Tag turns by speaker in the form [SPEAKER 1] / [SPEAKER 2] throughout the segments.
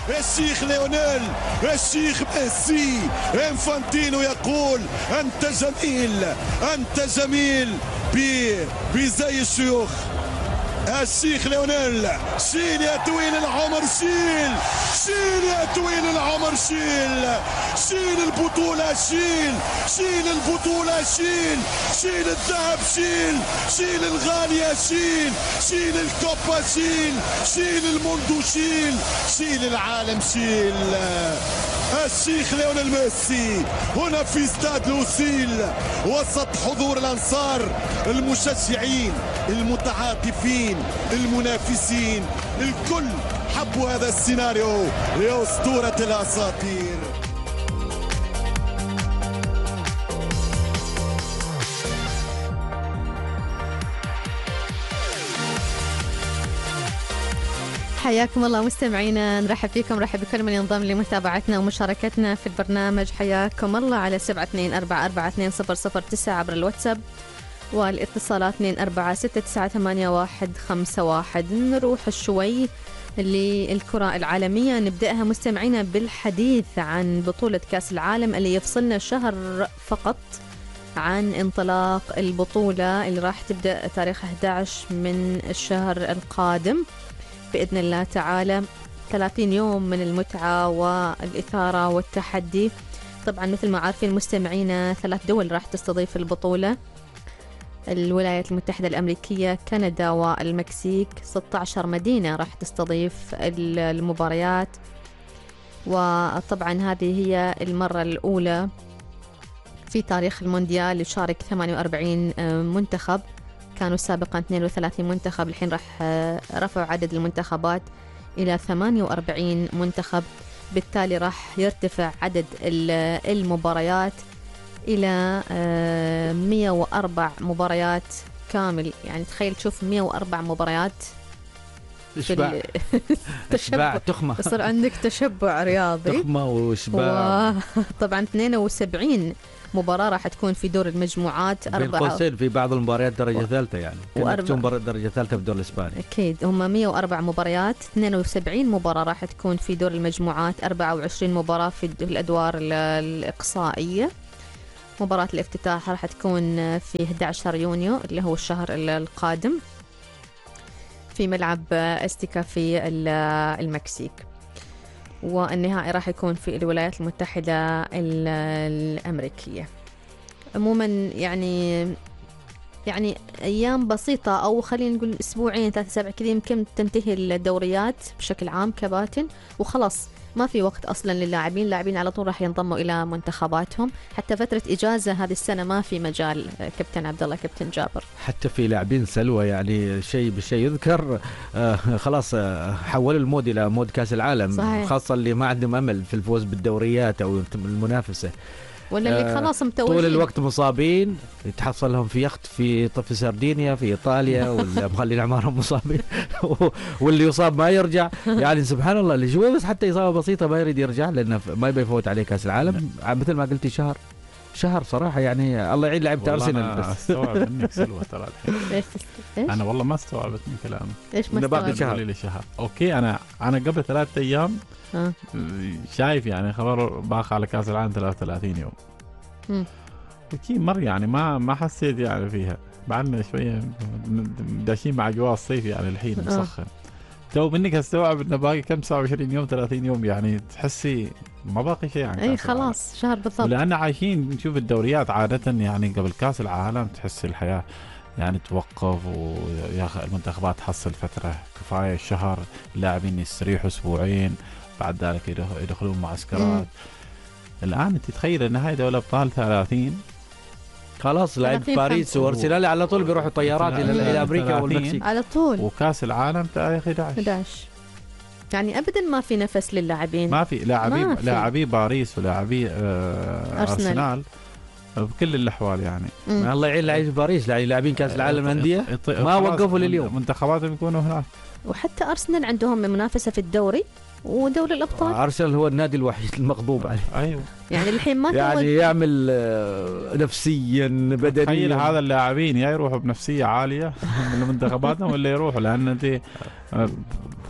[SPEAKER 1] الشيخ ليونيل، الشيخ ميسي. انفانتينو يقول أنت جميل، أنت جميل بزي الشيوخ. الشيخ ليونيل، شيل يا طويل العمر، شيل شيل يا طويل العمر، شيل شيل البطولة، شيل البطولة، شيل الذهب، شيل الغالية، شيل الكوبا، شيل الموندو، شيل العالم، الشيخ ليونيل ميسي هنا في استاد لوسيل وسط حضور الأنصار، المشجعين، المتعاطفين، المنافسين، الكل حبوا هذا السيناريو لأسطورة الأساطير.
[SPEAKER 2] حياكم الله مستمعينا، نرحب فيكم، نرحب بكل من ينضم لمتابعتنا ومشاركتنا في البرنامج. حياكم الله على 72442009 عبر الواتساب، والاتصالات 24698151. نروح شوي للكرة العالمية، نبدأها مستمعينا بالحديث عن بطولة كأس العالم اللي يفصلنا شهر فقط عن انطلاق البطولة اللي راح تبدأ تاريخ 11 من الشهر القادم بإذن الله تعالى. 30 يوم من المتعة والإثارة والتحدي. طبعا مثل ما عارفين مستمعينا 3 دول راح تستضيف البطولة: الولايات المتحدة الأمريكية، كندا، والمكسيك. 16 مدينة راح تستضيف المباريات. وطبعا هذه هي المرة الأولى في تاريخ المونديال يشارك 48 منتخب. كانوا سابقا 32 منتخب، الحين راح رفعوا عدد المنتخبات إلى 48 منتخب. بالتالي راح يرتفع عدد المباريات إلى 104 مباريات كامل. يعني تخيل تشوف 104 مباريات.
[SPEAKER 3] إشباع تخمة،
[SPEAKER 2] يصير عندك تشبع رياضي،
[SPEAKER 3] تخمة وإشباع.
[SPEAKER 2] طبعا 72 مباراة راح تكون في دور المجموعات.
[SPEAKER 3] بين قوسين في بعض المباريات درجة ثالثة، يعني تكون درجة ثالثة بدور الإسباني.
[SPEAKER 2] أكيد هم 104 مباريات، 72 مباراة راح تكون في دور المجموعات، 24 مباراة في الأدوار الإقصائية. مباراة الافتتاح راح تكون في 11 يونيو اللي هو الشهر القادم في ملعب أستيكا في المكسيك. والنهائي راح يكون في الولايات المتحدة الأمريكية. عموما يعني أيام بسيطة، أو خلينا نقول أسبوعين 3 أسابيع كذا يمكن تنتهي الدوريات بشكل عام كباتن، وخلاص ما في وقت أصلا للاعبين. اللاعبين على طول راح ينضموا إلى منتخباتهم. حتى فترة إجازة هذه السنة ما في مجال. كابتن عبد الله، كابتن جابر،
[SPEAKER 3] حتى في لاعبين سلوى، يعني شيء بالشيء يذكر. خلاص حولوا المود إلى مود كأس العالم.
[SPEAKER 2] صحيح.
[SPEAKER 3] خاصة اللي ما عندهم أمل في الفوز بالدوريات أو المنافسة،
[SPEAKER 2] ولا اللي خلاص متوجين
[SPEAKER 3] طول الوقت مصابين، يتحصل لهم في يخت في سردينيا في إيطاليا، ولا مخلين أعمارهم مصابين واللي يصاب ما يرجع. يعني سبحان الله، اللي شوي بس حتى إصابة بسيطة ما يريد يرجع، لأنه ما يبي يفوت عليه كأس العالم. مثل ما قلتي شهر صراحة. يعني الله يعين لعبة أرسنال. بس
[SPEAKER 4] استوعب منك سلوى ترى الحين.
[SPEAKER 2] أنا
[SPEAKER 4] والله ما استوعبت من كلامك.
[SPEAKER 2] إيش ما
[SPEAKER 3] باقي
[SPEAKER 4] شهر؟ أوكي، أنا قبل 3 أيام شايف يعني خبر باقي على كأس العالم 33 يوم. وكي مر يعني ما حسيت يعني فيها. بعدنا شوية داشين مع جواز الصيف يعني الحين مسخن. تو منك استوعب إنه باقي كم 29 يوم 30 يوم، يعني تحسي ما باقي شيء يعني.
[SPEAKER 2] أي خلاص شهر بالضبط.
[SPEAKER 4] لأن عايشين نشوف الدوريات عادة، يعني قبل كأس العالم تحسي الحياة يعني توقف، ويا المنتخبات تحصل فترة كفاية شهر، اللاعبين يستريحوا أسبوعين، بعد ذلك يدخلون معسكرات. الآن تتخيل أن هاي دولة أبطال 30
[SPEAKER 3] خلاص لعب باريس وارسنال على طول بيروحوا طيارات إلى أمريكا والمكسيك
[SPEAKER 2] على طول.
[SPEAKER 4] وكأس العالم تاريخ 11.
[SPEAKER 2] يعني أبدا ما في نفس للاعبين.
[SPEAKER 4] ما في لاعبي باريس ولاعبي أرسنال بكل الأحوال يعني.
[SPEAKER 3] الله يعين لاعبي باريس، لاعبين كأس العالم الأندية ما وقفوا لليوم،
[SPEAKER 4] منتخباتهم يكونوا هناك.
[SPEAKER 2] وحتى أرسنال عندهم منافسة في الدوري ودوري الأبطال.
[SPEAKER 3] أرسنال هو النادي الوحيد المغضوب عليه.
[SPEAKER 4] أيوه.
[SPEAKER 2] يعني الحين ما
[SPEAKER 3] يعني يعمل نفسيا بدنيا.
[SPEAKER 4] تخيل هذا اللاعبين يا يروحوا بنفسية عالية من منتخباتهم ولا يروحوا، لأن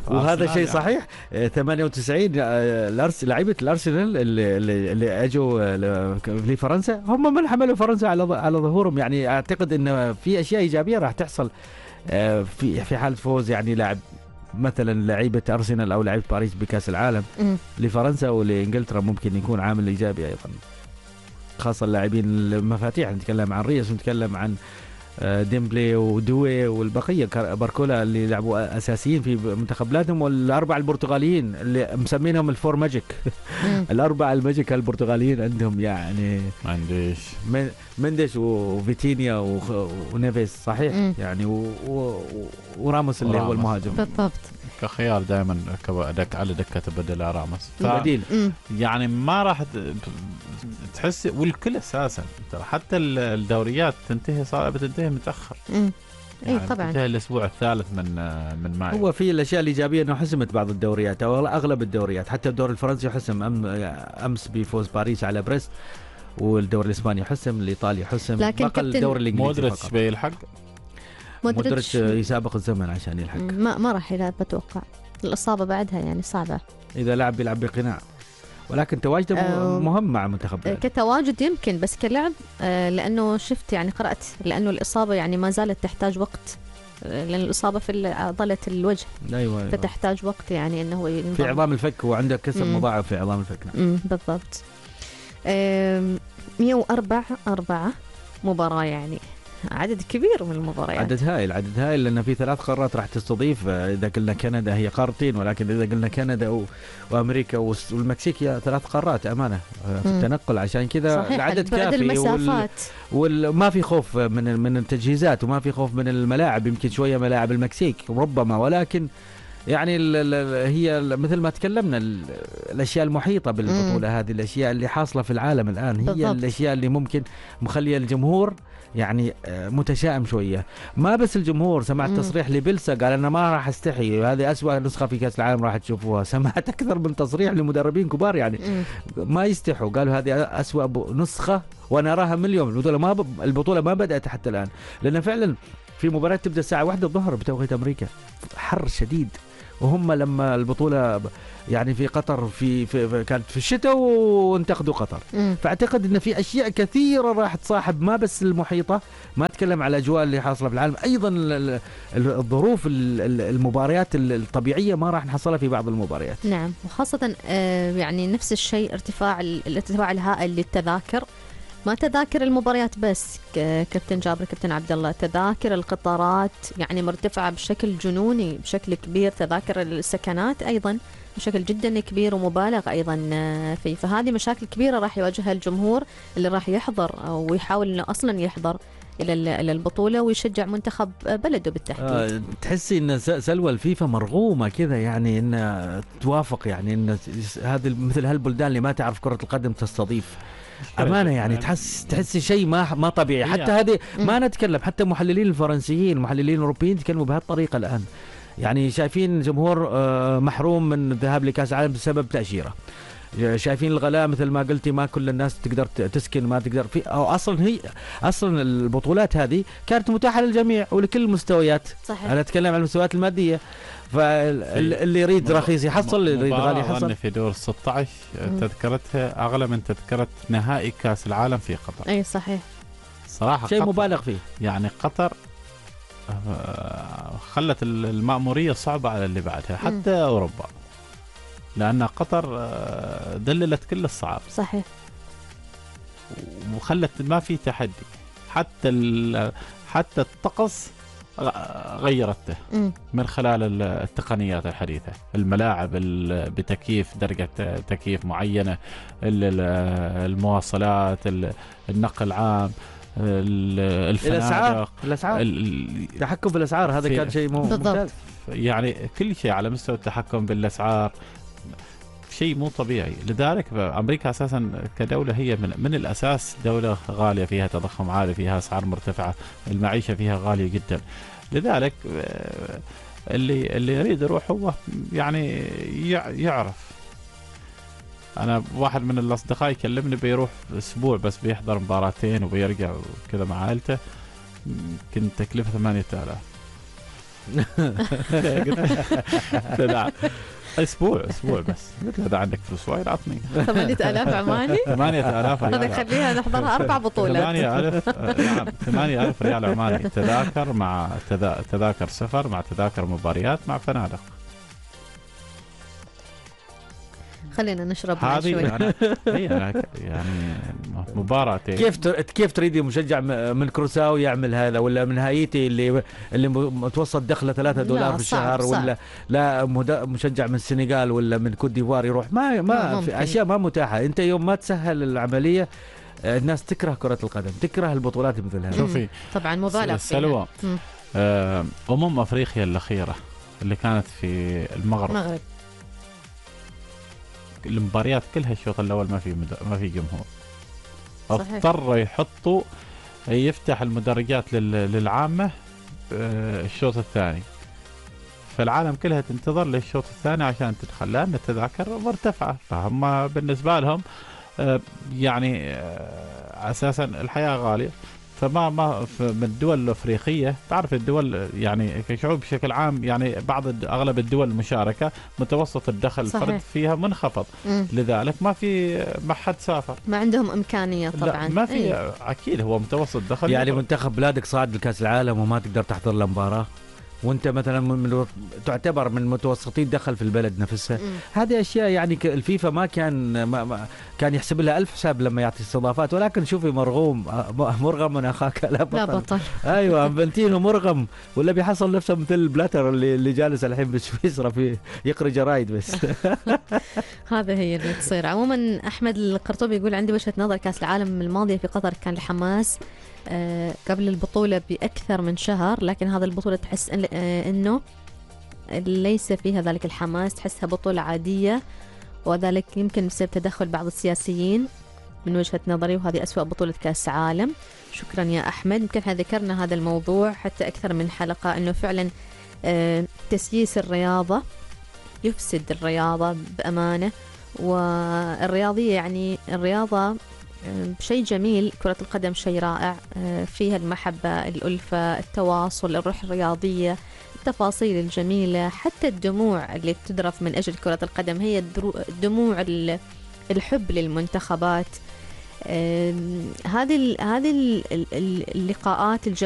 [SPEAKER 3] وهذا شيء صحيح. 98 لعيبه الارسنال اللي اجوا لفرنسا هم من حملوا فرنسا على ظهورهم. يعني اعتقد ان في اشياء ايجابيه راح تحصل في حال فوز يعني لاعب مثلا لعيبه ارسنال او لعيبه باريس بكاس العالم لفرنسا ولانجلترا، ممكن يكون عامل ايجابي ايضا، خاصه اللاعبين المفاتيح. نتكلم عن ريس ونتكلم عن ديمبلي ودوي والبقيه باركولا اللي لعبوا اساسيين في منتخب بلادهم، والاربعه البرتغاليين اللي مسمينهم الفور ماجيك. الاربعه الماجيك البرتغاليين عندهم يعني مندش وفيتينيا ونيفيز صحيح يعني وراموس اللي هو المهاجم
[SPEAKER 2] بالضبط
[SPEAKER 4] كخيار دائما على دكه بدل راموس
[SPEAKER 3] بديل.
[SPEAKER 4] يعني ما راح تحس والكل اساسا ترى حتى الدوريات بتنتهي متاخر.
[SPEAKER 2] اي طبعا
[SPEAKER 4] انتهى الاسبوع الثالث من مايو.
[SPEAKER 3] هو في الاشياء الايجابيه انه حسمت بعض الدوريات او اغلب الدوريات، حتى الدوري الفرنسي حسم امس بفوز باريس على بريست، والدوري الاسباني حسم، الايطالي حسم،
[SPEAKER 2] بقى
[SPEAKER 3] الدوري الانجليزي
[SPEAKER 4] مودريتش بيلحق.
[SPEAKER 3] مودريتش يسابق الزمن عشان يلحق.
[SPEAKER 2] ما راح يلعب اتوقع، الاصابه بعدها يعني صعبه
[SPEAKER 3] اذا لاعب بيلعب بقناع، ولكن تواجده مهم مع منتخب بلاد.
[SPEAKER 2] كتواجد يمكن، بس كلعب لانه شفت يعني قرات لانه الاصابه يعني ما زالت تحتاج وقت، لان الاصابه في عضله الوجه.
[SPEAKER 3] أيوة.
[SPEAKER 2] فتحتاج وقت يعني انه ينضم.
[SPEAKER 3] في عظام الفك، وعنده كسر مضاعف في عظام الفك.
[SPEAKER 2] بالضبط. 104 مباراه، يعني عدد كبير من المباريات،
[SPEAKER 3] عدد هائل لأن في 3 قارات راح تستضيف. إذا قلنا كندا هي قارتين، ولكن إذا قلنا كندا وأمريكا والمكسيك هي 3 قارات أمانة في التنقل. عشان كذا العدد كافي، وما في خوف من التجهيزات، وما في خوف من الملاعب. يمكن شوية ملاعب المكسيك ربما، ولكن يعني هي مثل ما تكلمنا الأشياء المحيطة بالبطولة هذه، الأشياء اللي حاصلة في العالم الآن هي بالضبط. الأشياء اللي ممكن مخلية الجمهور يعني متشائم شوية. ما بس الجمهور، سمعت تصريح لبيلسا قال أنا ما راح استحي، هذه أسوأ نسخة في كأس العالم راح تشوفوها. سمعت أكثر من تصريح لمدربين كبار يعني ما يستحوا، قالوا هذه أسوأ نسخة وأنا أراها من اليوم. البطولة ما بدأت حتى الآن، لأن فعلا في مباراة تبدأ الساعة 1 الظهر بتوقيت أمريكا، حر شديد. وهم لما البطولة يعني في قطر كانت في الشتاء وانتقدوا قطر. فاعتقد ان في اشياء كثيرة راح تصاحب، ما بس المحيطة، ما اتكلم على الاجواء اللي حاصلة في العالم، ايضا الظروف المباريات الطبيعية ما راح نحصلها في بعض المباريات.
[SPEAKER 2] نعم، وخاصة يعني نفس الشيء الارتفاع الهائل للتذاكر. ما تذاكر المباريات بس كابتن جابر، كابتن عبد الله، تذاكر القطارات يعني مرتفعة بشكل جنوني، بشكل كبير. تذاكر السكنات أيضا بشكل جدا كبير ومبالغ أيضا فيه. فهذه مشاكل كبيرة راح يواجهها الجمهور اللي راح يحضر أو يحاول إنه أصلا يحضر إلى البطولة ويشجع منتخب بلده بالتحديد.
[SPEAKER 3] تحسي إن سلوى الفيفا مرغومة كذا، يعني إن توافق، يعني إن هذه مثل هالبلدان اللي ما تعرف كرة القدم تستضيف أمانة. يعني تحسي شيء ما طبيعي. حتى هذه ما نتكلم، حتى محللين الفرنسيين، محللين الأوروبيين يتكلموا بهالطريقة الآن. يعني شايفين جمهور محروم من الذهاب لكأس العالم بسبب تأشيرة، شايفين الغلاء مثل ما قلتي، ما كل الناس تقدر تسكن، ما تقدر أو أصلا البطولات هذه كانت متاحة للجميع ولكل المستويات.
[SPEAKER 2] صحيح.
[SPEAKER 3] أنا أتكلم عن المستويات المادية، فاللي يريد رخيص يحصل، اللي يريد غالي يحصل.
[SPEAKER 4] في دور 16 تذكرتها أغلى من تذكرة نهائي كأس العالم في قطر.
[SPEAKER 2] أي صحيح،
[SPEAKER 3] صراحة شيء مبالغ فيه.
[SPEAKER 4] يعني قطر خلت المأمورية صعبة على اللي بعدها، حتى أوروبا، لأن قطر دللت كل الصعاب.
[SPEAKER 2] صحيح.
[SPEAKER 4] وخلت ما في تحدي، حتى الطقس غيرته من خلال التقنيات الحديثة، الملاعب بتكييف، درجة تكييف معينة، المواصلات، النقل العام، الفنادق،
[SPEAKER 3] الأسعار، التحكم بالأسعار، هذا كان شيء ممتاز.
[SPEAKER 4] يعني كل شيء على مستوى التحكم بالأسعار شيء مو طبيعي. لذلك أمريكا أساسا كدولة هي من الأساس دولة غالية، فيها تضخم عالي، فيها أسعار مرتفعة، المعيشة فيها غالية جدا. لذلك اللي يريد يروح هو يعني يعرف. أنا واحد من الأصدقاء يكلمني بيروح أسبوع بس بيحضر مباراتين وبيرجع كذا مع عائلته، كنت تكلفة 8000. اسبوع بس. قلت له اذا عندك فلوس وايد عطني
[SPEAKER 2] 8000 عماني.
[SPEAKER 4] 8000 ريال.
[SPEAKER 2] هذا خليها نحضرها 4 بطولات.
[SPEAKER 4] 8000 نعم 8000 ريال عماني، تذاكر مع تذاكر سفر مع تذاكر مباريات مع فنادق.
[SPEAKER 2] خلينا نشرب مع شوي.
[SPEAKER 4] هذه أنا يعني مباراتين.
[SPEAKER 3] كيف تريدي مشجع من كروساو يعمل هذا، ولا من هايتي اللي متوسط دخله $3 في الشهر، ولا لا مشجع من السنغال ولا من كوت ديفوار يروح؟ ما في اشياء ما متاحه. انت يوم ما تسهل العمليه الناس تكره كرة القدم، تكره البطولات مثل هذه.
[SPEAKER 4] شوفي
[SPEAKER 2] طبعا مبالغ
[SPEAKER 4] سلوى. أفريقيا الأخيرة اللي كانت في المغرب، المباريات كلها الشوط الأول ما في جمهور. اضطر يحطوا يفتح المدرجات للعامة الشوط الثاني، فالعالم كلها تنتظر للشوط الثاني عشان تدخل، لأن التذاكر مرتفعة. فهم بالنسبة لهم يعني أساسا الحياة غالية. فما من الدول الأفريقية، تعرف الدول يعني كشعوب بشكل عام، يعني أغلب الدول المشاركة متوسط الدخل الفرد فيها منخفض. لذلك ما حد سافر،
[SPEAKER 2] ما عندهم إمكانية طبعا.
[SPEAKER 4] ما في أكيد هو متوسط دخل.
[SPEAKER 3] يعني منتخب بلادك صعد لكأس العالم وما تقدر تحضر المباراة، وانت مثلا تعتبر من متوسطين دخل في البلد نفسها. هذه اشياء يعني الفيفا ما كان يحسب لها 1000 حساب لما يعطي استضافات. ولكن شوفي مرغم من اخاك لا بطل. ايوه انفنتينو مرغم، ولا بيحصل نفسه مثل بلاتر اللي جالس الحين بسويسرا يقرا جرايد بس.
[SPEAKER 2] هذا هي اللي تصير. عموما احمد القرطبي يقول عندي وجهة نظر، كاس العالم الماضية في قطر كان الحماس قبل البطولة بأكثر من شهر، لكن هذا البطولة تحس إنه ليس فيها ذلك الحماس، تحسها بطولة عادية، وذلك يمكن بسبب تدخل بعض السياسيين من وجهة نظري، وهذه أسوأ بطولة كأس عالم. شكرا يا أحمد. يمكن ذكرنا هذا الموضوع حتى أكثر من حلقة، إنه فعلا تسييس الرياضة يفسد الرياضة بأمانة. والرياضية يعني الرياضة شيء جميل، كرة القدم شيء رائع، فيها المحبة، الألفة، التواصل، الروح الرياضية، التفاصيل الجميلة، حتى الدموع اللي تدرف من أجل كرة القدم هي دموع الحب للمنتخبات. هذه اللقاءات الجميلة